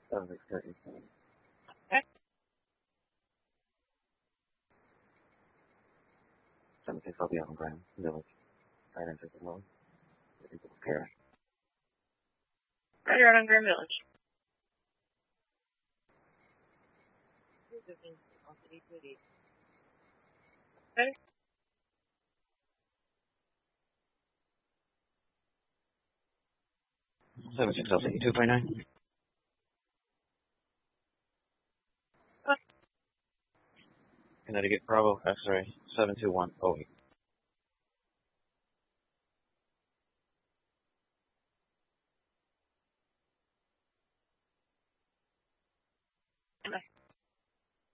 Okay. 76 LB on Grand Village. Right into the road. Care. Right around on Grand Village. Okay. 76 LB 249. Connecticut Bravo X-ray 72108.